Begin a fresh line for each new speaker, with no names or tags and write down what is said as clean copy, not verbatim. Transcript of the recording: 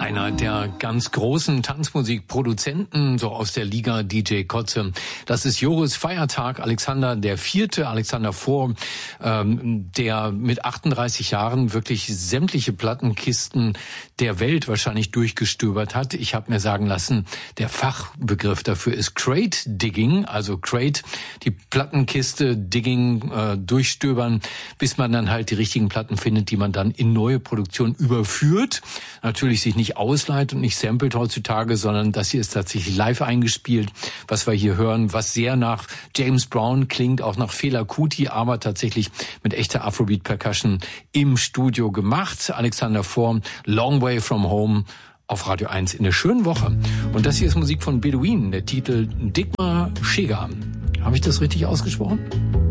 Einer der ganz großen Tanzmusikproduzenten, so aus der Liga DJ Kotze. Das ist Joris Feiertag, Alexander IV., Alexander IV, der mit 38 Jahren wirklich sämtliche Plattenkisten der Welt wahrscheinlich durchgestöbert hat. Ich habe mir sagen lassen, der Fachbegriff dafür ist Crate Digging, also Crate, die Plattenkiste, Digging, durchstöbern, bis man dann halt die richtigen Platten findet, die man dann in neue Produktion überführt. Natürlich sich nicht ausleiht und nicht samplet heutzutage, sondern das hier ist tatsächlich live eingespielt, was wir hier hören, was sehr nach James Brown klingt, auch nach Fela Kuti, aber tatsächlich mit echter Afrobeat-Percussion im Studio gemacht. Alexander IV, Long Way From Home auf Radio 1 in der schönen Woche. Und das hier ist Musik von Bedouin, der Titel Digma Shega. Habe ich das richtig ausgesprochen?